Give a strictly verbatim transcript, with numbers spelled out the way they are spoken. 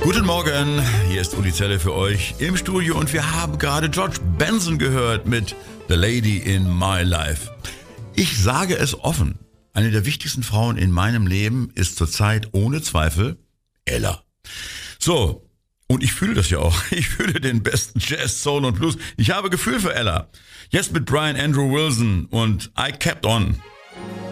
Guten Morgen, hier ist Uli Zelle für euch im Studio und wir haben gerade George Benson gehört mit The Lady in My Life. Ich sage es offen, eine der wichtigsten Frauen in meinem Leben ist zurzeit ohne Zweifel Ella. So, und ich fühle das ja auch. Ich fühle den besten Jazz, Soul und Blues. Ich habe Gefühl für Ella. Jetzt mit Brian Andrew Wilson und I Kept On.